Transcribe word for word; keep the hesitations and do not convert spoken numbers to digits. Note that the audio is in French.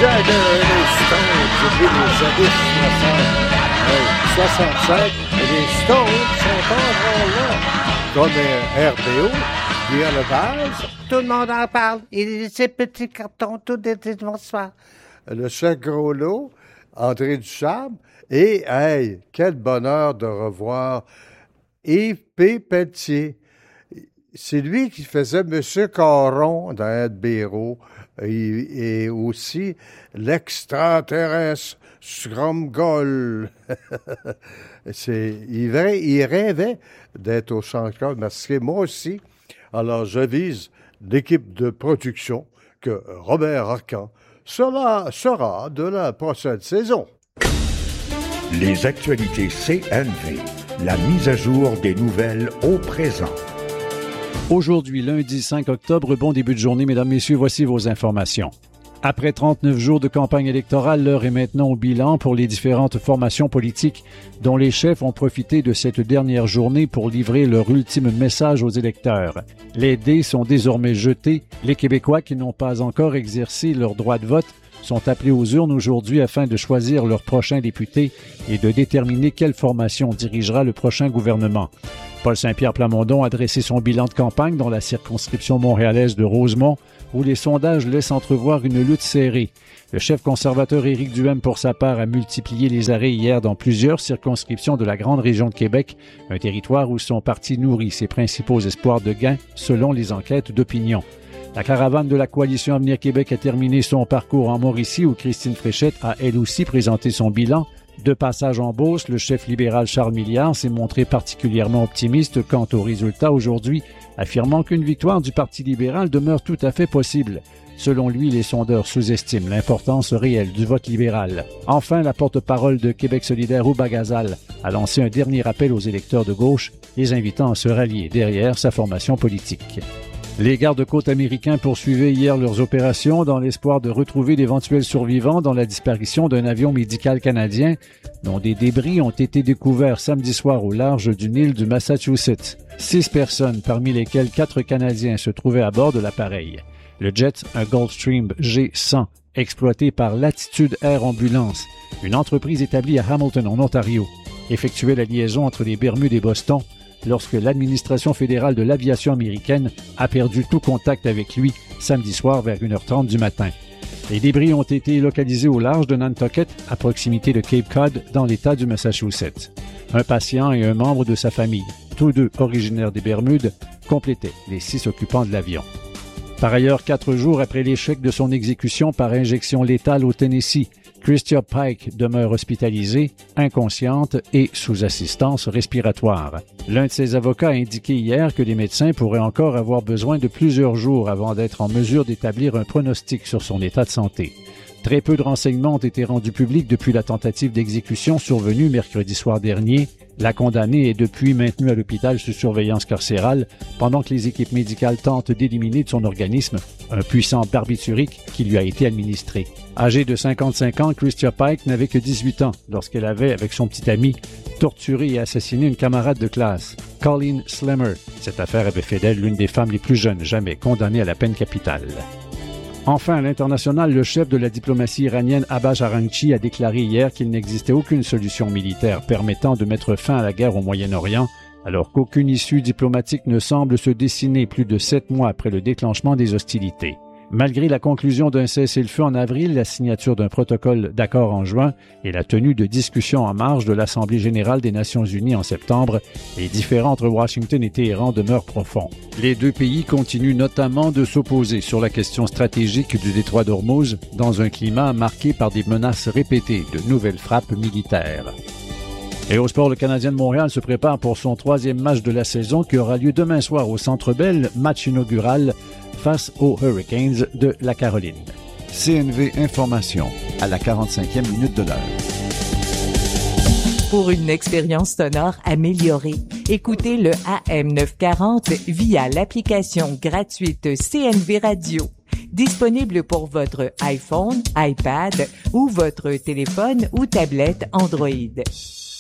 Jagger et les Stones depuis les années soixante. soixante-cinq, et les Stones sont encore là. Comme euh, R B O, Guy Lepage, tout le monde en parle. Il est ces petits cartons tout des bonsoir. Le Chef Groslo, André Ducharme, et hey, quel bonheur de revoir Yves P. Pelletier. C'est lui qui faisait Monsieur Caron dans Ed Béraud et, et aussi l'extraterrestre Scrum-Goll. C'est, il, il rêvait d'être au Chanteur masqué, moi aussi. Alors, je vise l'équipe de production que Robert Arcan sera, sera de la prochaine saison. Les actualités C N V, la mise à jour des nouvelles au présent. Aujourd'hui, lundi cinq octobre, bon début de journée, mesdames, messieurs, voici vos informations. Après trente-neuf jours de campagne électorale, l'heure est maintenant au bilan pour les différentes formations politiques dont les chefs ont profité de cette dernière journée pour livrer leur ultime message aux électeurs. Les dés sont désormais jetés. Les Québécois qui n'ont pas encore exercé leur droit de vote sont appelés aux urnes aujourd'hui afin de choisir leur prochain député et de déterminer quelle formation dirigera le prochain gouvernement. Paul Saint-Pierre Plamondon a dressé son bilan de campagne dans la circonscription montréalaise de Rosemont, où les sondages laissent entrevoir une lutte serrée. Le chef conservateur Éric Duhaime, pour sa part, a multiplié les arrêts hier dans plusieurs circonscriptions de la grande région de Québec, un territoire où son parti nourrit ses principaux espoirs de gain, selon les enquêtes d'opinion. La caravane de la Coalition Avenir Québec a terminé son parcours en Mauricie, où Christine Fréchette a elle aussi présenté son bilan. De passage en Beauce, le chef libéral Charles Milliard s'est montré particulièrement optimiste quant aux résultats aujourd'hui, affirmant qu'une victoire du Parti libéral demeure tout à fait possible. Selon lui, les sondeurs sous-estiment l'importance réelle du vote libéral. Enfin, la porte-parole de Québec solidaire, Ouba Gazal, a lancé un dernier appel aux électeurs de gauche, les invitant à se rallier derrière sa formation politique. Les gardes-côtes américains poursuivaient hier leurs opérations dans l'espoir de retrouver d'éventuels survivants dans la disparition d'un avion médical canadien dont des débris ont été découverts samedi soir au large d'une île du Massachusetts. Six personnes, parmi lesquelles quatre Canadiens, se trouvaient à bord de l'appareil. Le jet, un Gulfstream G cent, exploité par Latitude Air Ambulance, une entreprise établie à Hamilton, en Ontario, effectuait la liaison entre les Bermudes et Boston lorsque l'administration fédérale de l'aviation américaine a perdu tout contact avec lui samedi soir vers une heure trente du matin. Les débris ont été localisés au large de Nantucket, à proximité de Cape Cod, dans l'État du Massachusetts. Un patient et un membre de sa famille, tous deux originaires des Bermudes, complétaient les six occupants de l'avion. Par ailleurs, quatre jours après l'échec de son exécution par injection létale au Tennessee, Christia Pike demeure hospitalisée, inconsciente et sous assistance respiratoire. L'un de ses avocats a indiqué hier que les médecins pourraient encore avoir besoin de plusieurs jours avant d'être en mesure d'établir un pronostic sur son état de santé. Très peu de renseignements ont été rendus publics depuis la tentative d'exécution survenue mercredi soir dernier. La condamnée est depuis maintenue à l'hôpital sous surveillance carcérale pendant que les équipes médicales tentent d'éliminer de son organisme un puissant barbiturique qui lui a été administré. Âgée de cinquante-cinq ans, Christia Pike n'avait que dix-huit ans lorsqu'elle avait, avec son petit ami, torturé et assassiné une camarade de classe, Colleen Slemmer. Cette affaire avait fait d'elle l'une des femmes les plus jeunes jamais condamnées à la peine capitale. Enfin, à l'international, le chef de la diplomatie iranienne Abbas Araghchi a déclaré hier qu'il n'existait aucune solution militaire permettant de mettre fin à la guerre au Moyen-Orient, alors qu'aucune issue diplomatique ne semble se dessiner plus de sept mois après le déclenchement des hostilités. Malgré la conclusion d'un cessez-le-feu en avril, la signature d'un protocole d'accord en juin et la tenue de discussions en marge de l'Assemblée générale des Nations unies en septembre, les différends entre Washington et Téhéran demeurent profonds. Les deux pays continuent notamment de s'opposer sur la question stratégique du détroit d'Ormuz dans un climat marqué par des menaces répétées de nouvelles frappes militaires. Et au sport, le Canadien de Montréal se prépare pour son troisième match de la saison qui aura lieu demain soir au Centre Bell, match inaugural face aux Hurricanes de la Caroline. C N V Information, à la quarante-cinquième minute de l'heure. Pour une expérience sonore améliorée, écoutez le A M neuf cent quarante via l'application gratuite C N V Radio. Disponible pour votre iPhone, iPad ou votre téléphone ou tablette Android.